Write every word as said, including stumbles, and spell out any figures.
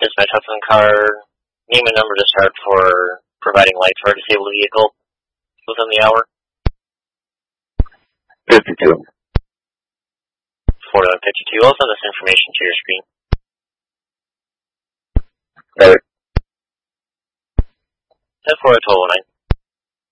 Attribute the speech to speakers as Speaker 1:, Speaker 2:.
Speaker 1: Dispatch Hudson car, name and number to start for providing lights for a disabled vehicle within the hour.
Speaker 2: fifty-two.
Speaker 1: forty-one fifty-two. I'll send this information to your screen.
Speaker 2: Got it.
Speaker 1: ten four twelve oh nine.